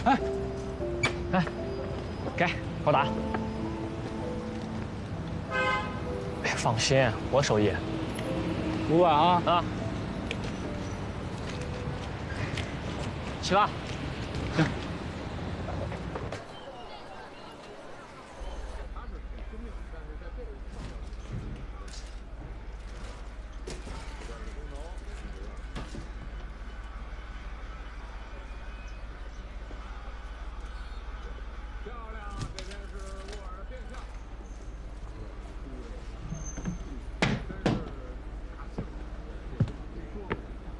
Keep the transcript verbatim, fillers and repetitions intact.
哎，哎，给，我打。哎，放心，我手艺。 五百啊！ 啊，起吧。